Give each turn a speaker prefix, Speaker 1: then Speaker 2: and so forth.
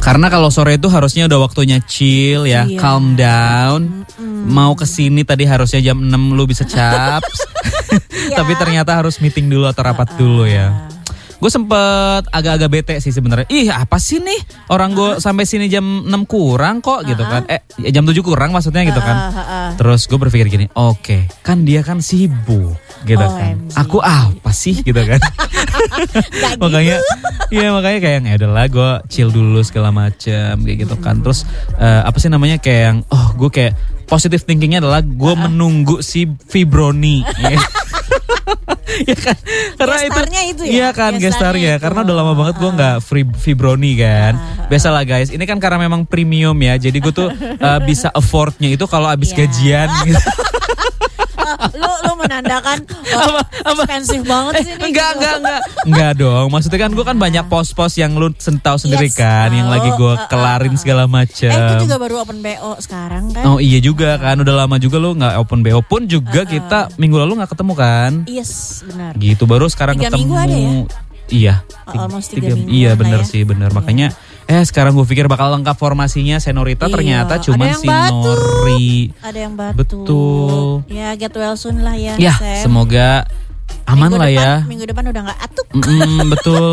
Speaker 1: Karena kalau sore itu harusnya udah waktunya chill ya, calm down. Mau kesini tadi harusnya jam 6 lu bisa caps. Tapi ternyata harus meeting dulu atau rapat dulu ya. Gue sempet agak-agak bete sih sebenarnya. Ih apa sih nih orang gue sampai sini jam 6 kurang kok gitu kan. Jam 7 kurang maksudnya gitu kan. Terus gue berpikir gini, oke, kan dia kan sibuk gitu kan. Aku apa sih gitu kan. Makanya makanya kayak yang adalah gue chill dulu segala macem kayak gitu kan. Terus apa sih namanya kayak yang gue kayak positive thinkingnya adalah gue menunggu si Fibroni. Ya kan, karena itu ya? Iya kan gestarnya, karena udah lama banget gue nggak Fibroni kan. Biasalah guys, ini kan karena memang premium ya, jadi gue tuh bisa affordnya itu kalau abis gajian gitu.
Speaker 2: Lu menandakan expensive banget sih ini.
Speaker 1: Enggak dong. Maksudnya kan gue kan banyak pos-pos yang lu tahu sendiri kan, yang lagi gue kelarin segala macam.
Speaker 2: Itu juga baru open BO sekarang kan?
Speaker 1: Oh iya juga kan, udah lama juga lu nggak open BO pun juga kita minggu lalu nggak ketemu kan?
Speaker 2: Yes, benar.
Speaker 1: Gitu baru sekarang
Speaker 2: 3
Speaker 1: ketemu.
Speaker 2: Minggu ada ya?
Speaker 1: Iya.
Speaker 2: Almost 3 minggu.
Speaker 1: Iya benar sih, benar. Makanya sekarang gue pikir bakal lengkap formasinya Senorita, ternyata cuma si Nori.
Speaker 2: Ada yang batu.
Speaker 1: Betul.
Speaker 2: Ya get well soon lah ya.
Speaker 1: Ya, semoga aman lah ya.
Speaker 2: Minggu depan udah gak atuk.
Speaker 1: Betul.